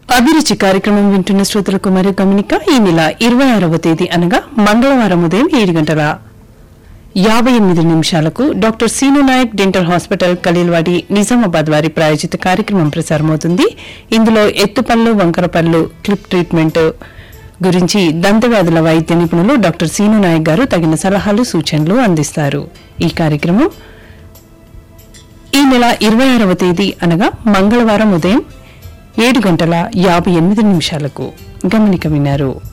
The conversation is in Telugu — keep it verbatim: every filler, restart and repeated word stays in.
అభిరుచి కార్యక్రమం వింటున్న శ్రోతలకు మరో గమనిక. ఈ నెల ఇరవై ఆరవ తేదీ అనగా మంగళవారం ఉదయం ఏడు గంటల యాభై ఎనిమిది నిమిషాలకు doctor scene Naik dental hospital Khaleelwadi Nizamabad వారి ప్రాయోజిత కార్యక్రమం ప్రసారమవుతుంది. ఇందులో ఎత్తుపళ్ళు, వంకర పళ్ళు క్లిప్ ట్రీట్మెంట్ గురించి దంతవ్యాధుల వైద్య నిపుణులు డాక్టర్ సీను నాయక్ గారు తగిన సలహాలు, సూచనలు అందిస్తారు. ఈ కార్యక్రమం ఈ నెల ఇరవై ఆరవ తేదీ అనగా మంగళవారం ఉదయం ఏడు గంటల యాభై ఎనిమిది నిమిషాలకు గమనిక విన్నారు.